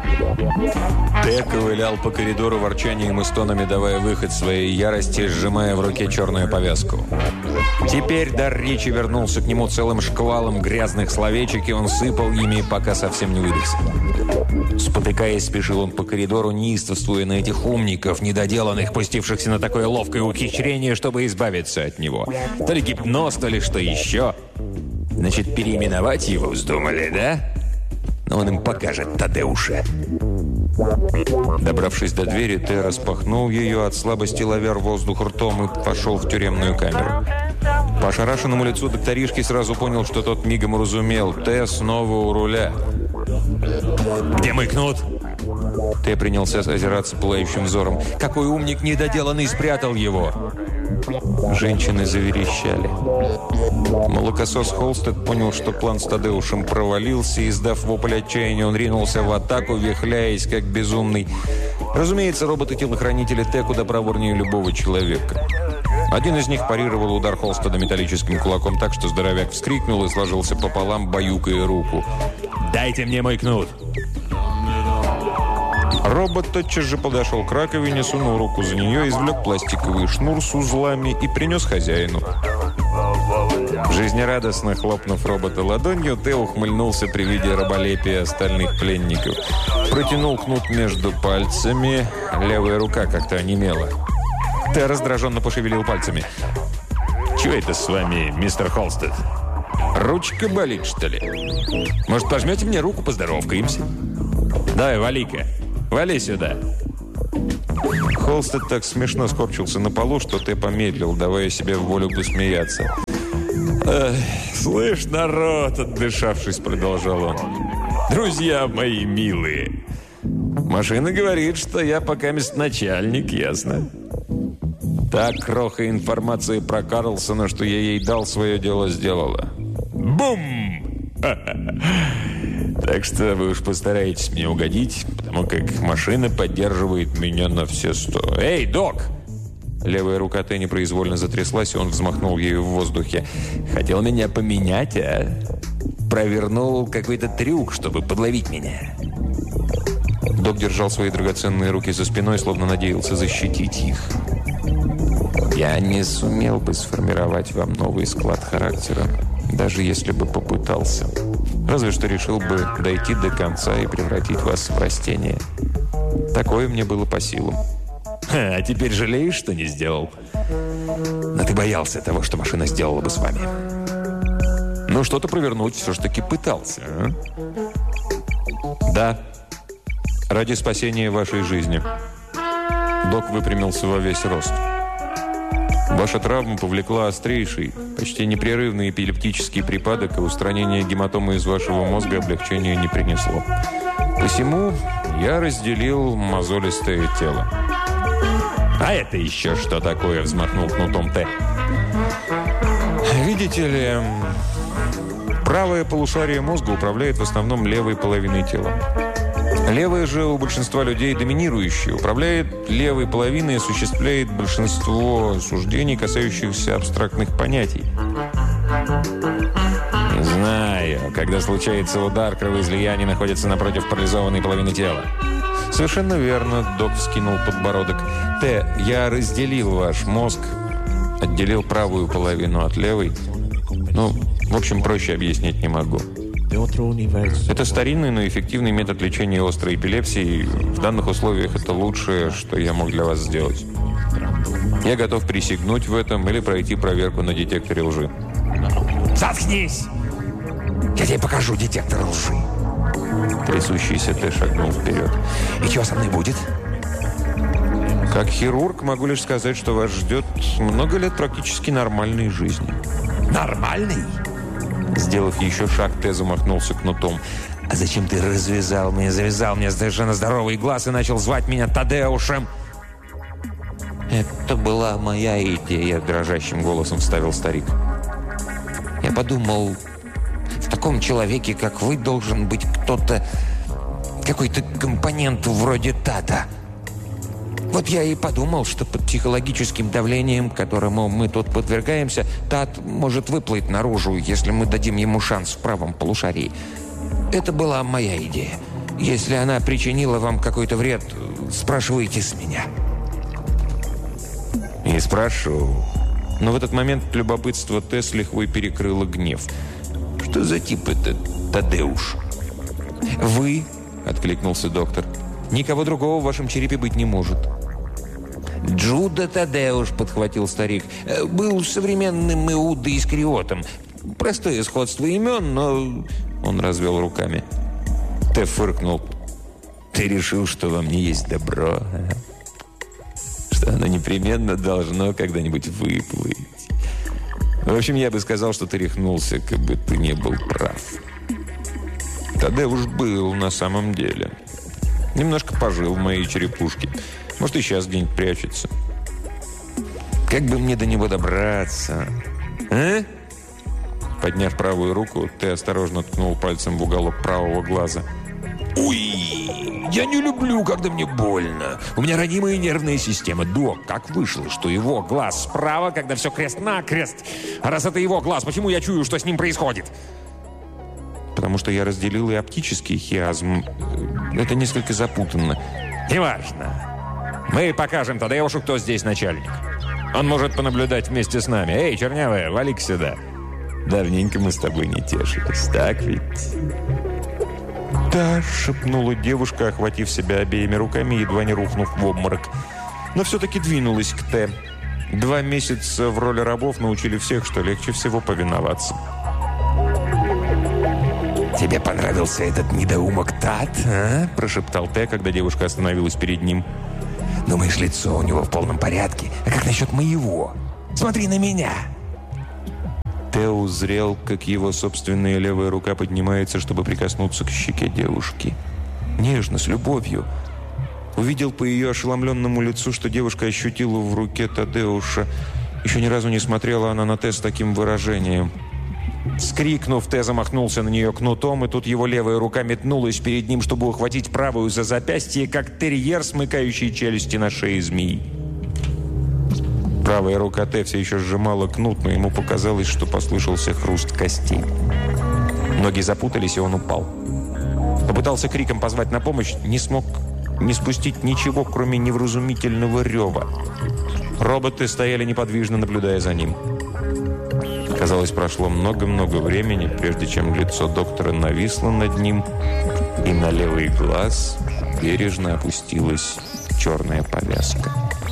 Т ковылял по коридору ворчанием и стонами, давая выход своей ярости, сжимая в руке черную повязку. Теперь дар речи вернулся к нему целым шквалом грязных словечек, и он сыпал ими, пока совсем не выдохся. Спотыкаясь, спешил он по коридору, неистовствуя на этих умников, недоделанных, пустившихся на такое ловкое ухищрение, чтобы избавиться от него. То ли гипноз, то ли что еще. Значит, переименовать его вздумали, да? Но он им покажет, Тадеуша. Добравшись до двери, Т распахнул ее, от слабости ловя воздух ртом, и пошел в тюремную камеру. По ошарашенному лицу докторишки сразу понял, что тот мигом уразумел. Т снова у руля. «Где мой кнут?» Т принялся озираться пылающим взором. «Какой умник недоделанный спрятал его!» Женщины заверещали. Молокосос Холстед понял, что план с Тадеушем провалился, и, издав вопль отчаяния, он ринулся в атаку, вихляясь как безумный. Разумеется, роботы-телохранители Т куда проворнее любого человека. Один из них парировал удар Холстеда металлическим кулаком так, что здоровяк вскрикнул и сложился пополам, баюкая руку. «Дайте мне мой кнут!» Робот тотчас же подошел к раковине, сунул руку за нее, извлек пластиковый шнур с узлами и принес хозяину. Жизнерадостно хлопнув робота ладонью, Т ухмыльнулся при виде раболепия остальных пленников. Протянул кнут между пальцами, левая рука как-то онемела. Т раздраженно пошевелил пальцами. «Чего это с вами, мистер Холстед? Ручка болит, что ли? Может, пожмете мне руку, поздоровкаемся? Давай, вали-ка. Вали сюда!» Холстед так смешно скорчился на полу, что Т помедлил, давая себе волю посмеяться. «Слышь, народ!» – отдышавшись, продолжал он. «Друзья мои милые, машина говорит, что я пока начальник, ясно? Так кроха информации про Карлсона, что я ей дал, свое дело сделала. Бум! Так что вы уж постараетесь мне угодить, потому как машина поддерживает меня на все 100. Эй, док!» Левая рука Т непроизвольно затряслась, и он взмахнул ею в воздухе. «Хотел меня поменять, а? Провернул какой-то трюк, чтобы подловить меня». Док держал свои драгоценные руки за спиной, словно надеялся защитить их. «Я не сумел бы сформировать вам новый склад характера, даже если бы попытался. Разве что решил бы дойти до конца и превратить вас в растение. Такое мне было по силам». «А теперь жалеешь, что не сделал?» «Но ты боялся того, что машина сделала бы с вами». «Ну, что-то провернуть все ж таки пытался, а?» «Да. Ради спасения вашей жизни». Док выпрямился во весь рост. «Ваша травма повлекла острейший, почти непрерывный эпилептический припадок, и устранение гематомы из вашего мозга облегчения не принесло. Посему я разделил мозолистое тело». «А это еще что такое?» – взмахнул кнутом Т. «Видите ли, правое полушарие мозга управляет в основном левой половиной тела. Левая же у большинства людей доминирующая, управляет левой половиной и осуществляет большинство суждений, касающихся абстрактных понятий». «Знаю, когда случается удар, кровоизлияние находится напротив парализованной половины тела». «Совершенно верно», – док вскинул подбородок. «Т, я разделил ваш мозг, отделил правую половину от левой. Ну, в общем, проще объяснить не могу. Это старинный, но эффективный метод лечения острой эпилепсии. В данных условиях это лучшее, что я мог для вас сделать. Я готов присягнуть в этом или пройти проверку на детекторе лжи». «Заткнись! Я тебе покажу детектор лжи!» Трясущийся Т шагнул вперед. «И чего со мной будет?» «Как хирург могу лишь сказать, что вас ждет много лет практически нормальной жизни». «Нормальный?» Сделав еще шаг, Т замахнулся кнутом. «А зачем ты завязал мне совершенно здоровый глаз и начал звать меня Тадеушем?» «Это была моя идея», – дрожащим голосом вставил старик. «Я подумал, в таком человеке, как вы, должен быть кто-то, какой-то компонент вроде Тата. Вот я и подумал, что под психологическим давлением, которому мы тут подвергаемся, Тат может выплыть наружу, если мы дадим ему шанс в правом полушарии. Это была моя идея. Если она причинила вам какой-то вред, спрашивайте с меня». «Не спрошу». Но в этот момент любопытство Т с лихвой перекрыло гнев. «Что за тип это Тадеуш?» «Вы», — откликнулся доктор. «никого другого в вашем черепе быть не может». «Джуда Тадеуш», — подхватил старик, — «был современным Иуда Искариотом. Простое сходство имен, но...» Он развел руками. Т фыркнул. «Ты решил, что во мне есть добро, а? Что оно непременно должно когда-нибудь выплыть. В общем, я бы сказал, что ты рехнулся, как бы ты не был прав. Тадеуш был на самом деле. Немножко пожил в моей черепушке. Может, и сейчас где-нибудь прячется. Как бы мне до него добраться? А?» Подняв правую руку, ты осторожно ткнул пальцем в уголок правого глаза. «Уй, я не люблю, когда мне больно. У меня ранимая нервная система. Док, как вышло, что его глаз справа, когда все крест-накрест? А раз это его глаз, почему я чую, что с ним происходит?» «Потому что я разделил и оптический хиазм. Это несколько запутанно». «Неважно. Мы покажем Тадеушу, кто здесь начальник. Он может понаблюдать вместе с нами. Эй, чернявая, вали-ка сюда. Давненько мы с тобой не тешились, так ведь?» «Да», — шепнула девушка, охватив себя обеими руками, едва не рухнув в обморок. Но все-таки двинулась к Т. 2 месяца в роли рабов научили всех, что легче всего повиноваться. «Тебе понравился этот недоумок Тат, а?» – прошептал Т, когда девушка остановилась перед ним. «Думаешь, лицо у него в полном порядке? А как насчет моего? Смотри на меня!» Т узрел, как его собственная левая рука поднимается, чтобы прикоснуться к щеке девушки. Нежно, с любовью. Увидел по ее ошеломленному лицу, что девушка ощутила в руке Тадеуша. Еще ни разу не смотрела она на Т с таким выражением. Скрикнув, Т замахнулся на нее кнутом, и тут его левая рука метнулась перед ним, чтобы ухватить правую за запястье, как терьер, смыкающий челюсти на шее змеи. Правая рука Т все еще сжимала кнут, но ему показалось, что послышался хруст костей. Ноги запутались, и он упал. Попытался криком позвать на помощь, не смог не спустить ничего, кроме невразумительного рева. Роботы стояли неподвижно, наблюдая за ним. Казалось, прошло много-много времени, прежде чем лицо доктора нависло над ним, и на левый глаз бережно опустилась черная повязка.